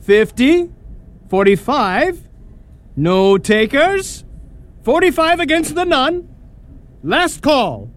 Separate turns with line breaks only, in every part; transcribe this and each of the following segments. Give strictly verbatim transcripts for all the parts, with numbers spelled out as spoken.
fifty, forty-five, no takers, forty-five against the nun. Last call.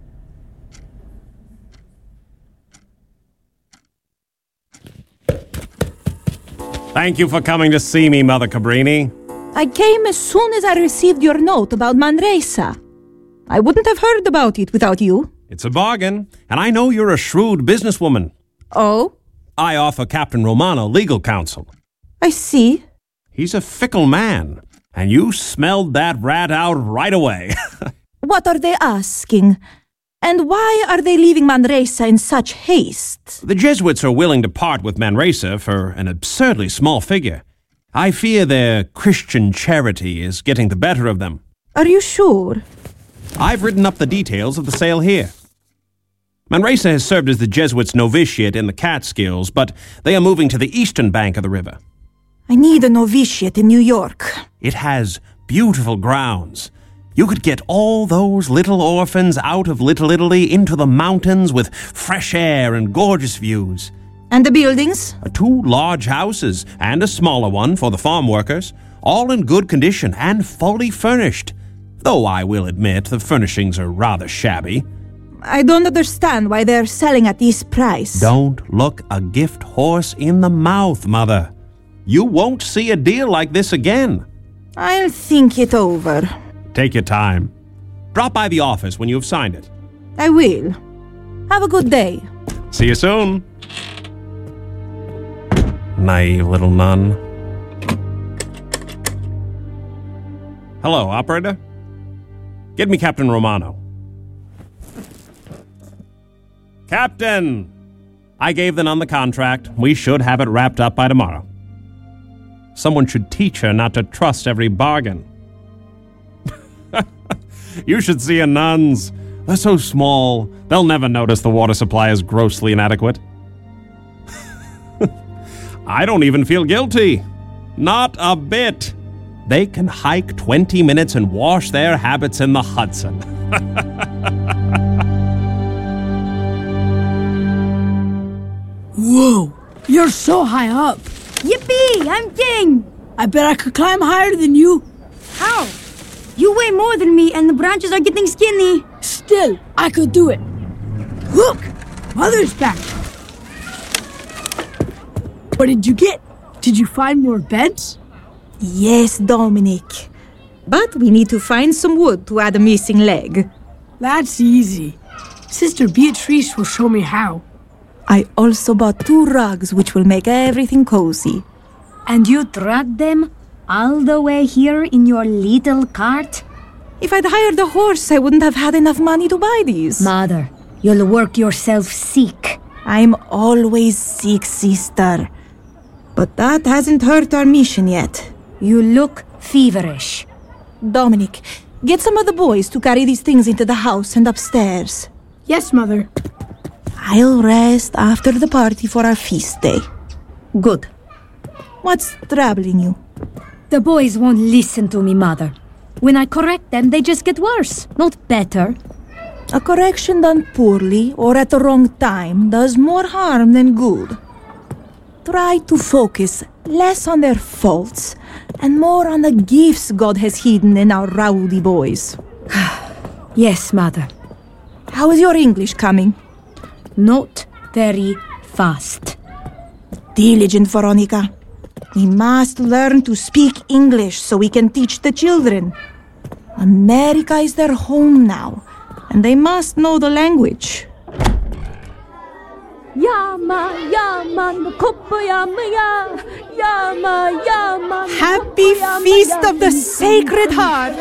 Thank you for coming to see me, Mother Cabrini.
I came as soon as I received your note about Manresa. I wouldn't have heard about it without you.
It's a bargain, and I know you're a shrewd businesswoman.
Oh?
I offer Captain Romano legal counsel.
I see.
He's a fickle man, and you smelled that rat out right away.
What are they asking? And why are they leaving Manresa in such haste?
The Jesuits are willing to part with Manresa for an absurdly small figure. I fear their Christian charity is getting the better of them.
Are you sure?
I've written up the details of the sale here. Manresa has served as the Jesuits' novitiate in the Catskills, but they are moving to the eastern bank of the river.
I need a novitiate in New York.
It has beautiful grounds. You could get all those little orphans out of Little Italy into the mountains with fresh air and gorgeous views.
And the buildings?
Two large houses and a smaller one for the farm workers, all in good condition and fully furnished. Though I will admit the furnishings are rather shabby.
I don't understand why they're selling at this price.
Don't look a gift horse in the mouth, Mother. You won't see a deal like this again.
I'll think it over.
Take your time. Drop by the office when you've signed it.
I will. Have a good day.
See you soon. Naive little nun. Hello, operator? Get me Captain Romano. Captain! I gave the nun the contract. We should have it wrapped up by tomorrow. Someone should teach her not to trust every bargain. You should see a nuns. They're so small, they'll never notice the water supply is grossly inadequate. I don't even feel guilty. Not a bit. They can hike twenty minutes and wash their habits in the Hudson.
Whoa, you're so high up.
Yippee, I'm king.
I bet I could climb higher than you.
How? You weigh more than me and the branches are getting skinny.
Still, I could do it. Look, Mother's back. What did you get? Did you find more beds?
Yes, Dominic. But we need to find some wood to add a missing leg.
That's easy. Sister Beatrice will show me how.
I also bought two rugs which will make everything cozy.
And you dragged them all the way here in your little cart?
If I'd hired a horse, I wouldn't have had enough money to buy these.
Mother, you'll work yourself sick.
I'm always sick, sister. But that hasn't hurt our mission yet.
You look feverish.
Dominic, get some of the boys to carry these things into the house and upstairs.
Yes, Mother.
I'll rest after the party for our feast day.
Good.
What's troubling you?
The boys won't listen to me, Mother. When I correct them, they just get worse, not better.
A correction done poorly or at the wrong time does more harm than good. Try to focus less on their faults and more on the gifts God has hidden in our rowdy boys.
Yes, Mother.
How is your English coming?
Not very fast.
Diligent, Veronica. We must learn to speak English so we can teach the children. America is their home now, and they must know the language.
Yama, yama, kupa, yama, ya, yama, yama.
Happy Feast of the Sacred Heart!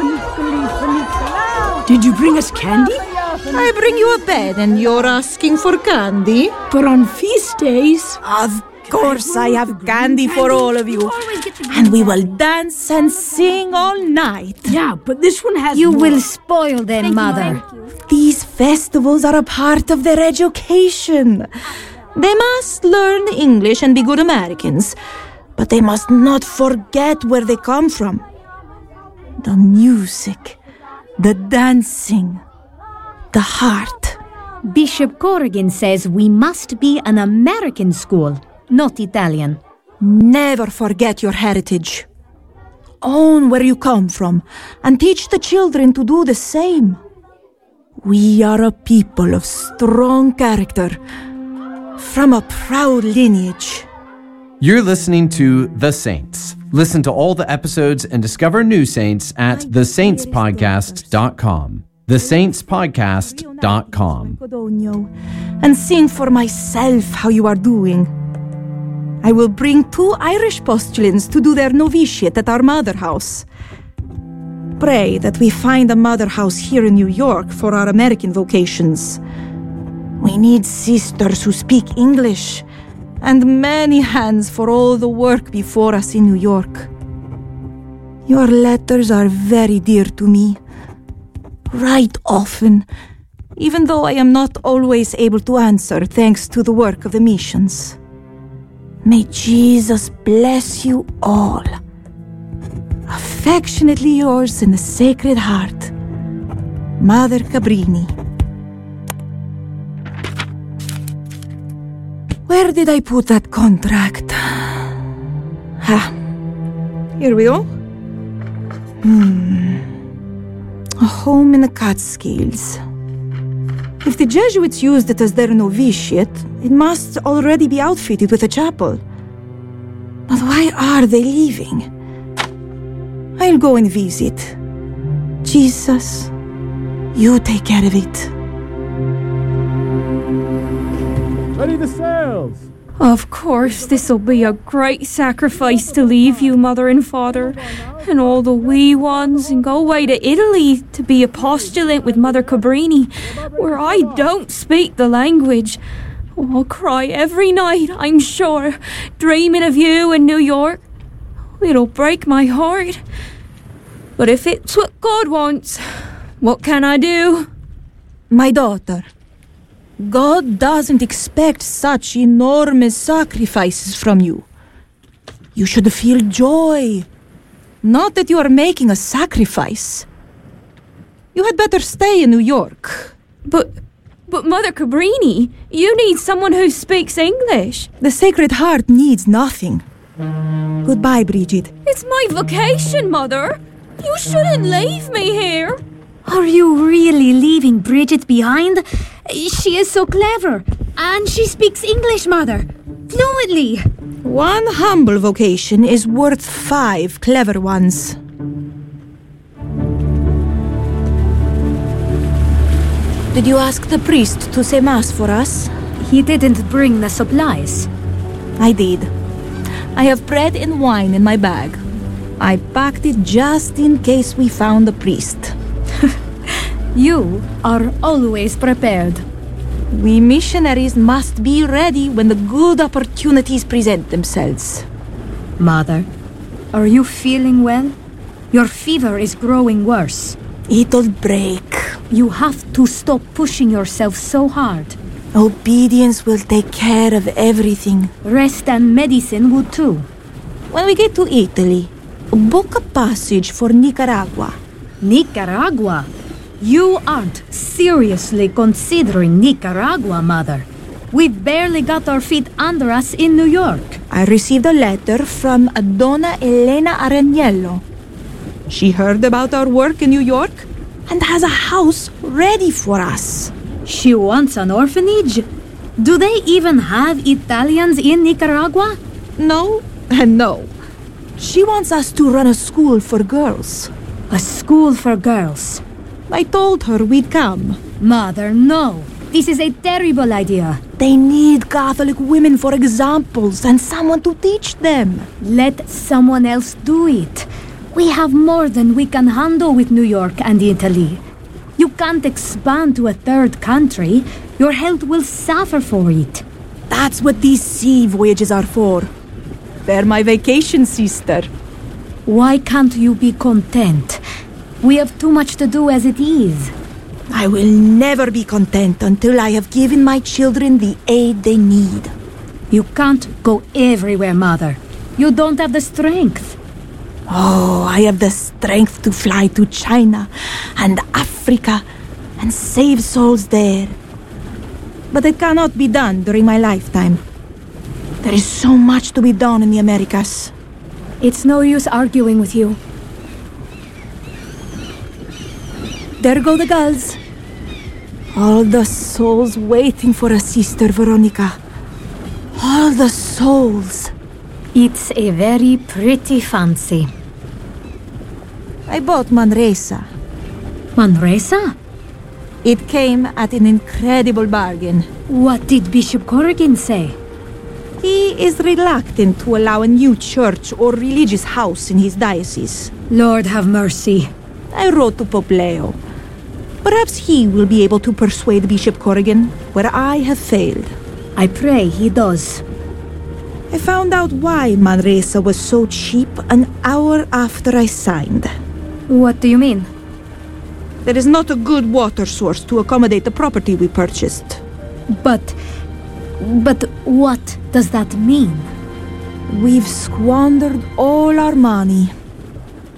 Did you bring us candy?
I bring you a bed and you're asking for candy?
But on feast days...
Of course I have candy for all of you. And we will dance and sing all night.
Yeah, but this one has
You
more.
will spoil them,
Thank
Mother.
You,
These festivals are a part of their education. They must learn English and be good Americans, but they must not forget where they come from. The music, the dancing, the heart.
Bishop Corrigan says we must be an American school, not Italian.
Never forget your heritage. Own where you come from and teach the children to do the same. We are a people of strong character, from a proud lineage.
You're listening to The Saints. Listen to all the episodes and discover new saints at the saints podcast dot com. the saints podcast dot com.
And sing for myself how you are doing. I will bring two Irish postulants to do their novitiate at our mother house. Pray that we find a mother house here in New York for our American vocations. We need sisters who speak English, and many hands for all the work before us in New York. Your letters are very dear to me. Write often, even though I am not always able to answer thanks to the work of the missions. May Jesus bless you all. Affectionately yours in the Sacred Heart, Mother Cabrini. Where did I put that contract? Ah, here we go. Hmm. A home in the Catskills. If the Jesuits used it as their novitiate, it must already be outfitted with a chapel. But why are they leaving? I'll go and visit. Jesus, you take care of it.
Ready the sails!
Of course, this'll be a great sacrifice to leave you, Mother and Father, and all the wee ones, and go away to Italy to be a postulant with Mother Cabrini, where I don't speak the language. Oh, I'll cry every night, I'm sure, dreaming of you in New York. It'll break my heart. But if it's what God wants, what can I do?
My daughter, God doesn't expect such enormous sacrifices from you. You should feel joy, not that you are making a sacrifice. You had better stay in New York.
But, but Mother Cabrini, you need someone who speaks English.
The Sacred Heart needs nothing. Goodbye, Bridget.
It's my vacation, Mother. You shouldn't leave me here.
Are you really leaving Bridget behind? She is so clever, and she speaks English, Mother, fluently.
One humble vocation is worth five clever ones. Did you ask the priest to say Mass for us?
He didn't bring the supplies.
I did. I have bread and wine in my bag. I packed it just in case we found the priest.
You are always prepared.
We missionaries must be ready when the good opportunities present themselves.
Mother, are you feeling well? Your fever is growing worse.
It'll break.
You have to stop pushing yourself so hard.
Obedience will take care of everything.
Rest and medicine would too.
When we get to Italy, book a passage for Nicaragua.
Nicaragua? You aren't seriously considering Nicaragua, Mother. We've barely got our feet under us in New York.
I received a letter from Donna Elena Araniello. She heard about our work in New York and has a house ready for us.
She wants an orphanage? Do they even have Italians in Nicaragua?
No and no. She wants us to run a school for girls.
A school for girls?
I told her we'd come.
Mother, no. This is a terrible idea.
They need Catholic women for examples and someone to teach them.
Let someone else do it. We have more than we can handle with New York and Italy. You can't expand to a third country. Your health will suffer for it.
That's what these sea voyages are for. They're my vacation, sister.
Why can't you be content? We have too much to do as it is.
I will never be content until I have given my children the aid they need.
You can't go everywhere, Mother. You don't have the strength.
Oh, I have the strength to fly to China and Africa and save souls there. But it cannot be done during my lifetime. There is so much to be done in the Americas.
It's no use arguing with you.
There go the gulls. All the souls waiting for a sister, Veronica. All the souls.
It's a very pretty fancy.
I bought Manresa.
Manresa?
It came at an incredible bargain.
What did Bishop Corrigan say?
He is reluctant to allow a new church or religious house in his diocese.
Lord have mercy.
I wrote to Pope Leo. Perhaps he will be able to persuade Bishop Corrigan, where I have failed.
I pray he does.
I found out why Manresa was so cheap an hour after I signed.
What do you mean?
There is not a good water source to accommodate the property we purchased.
But... but what does that mean?
We've squandered all our money.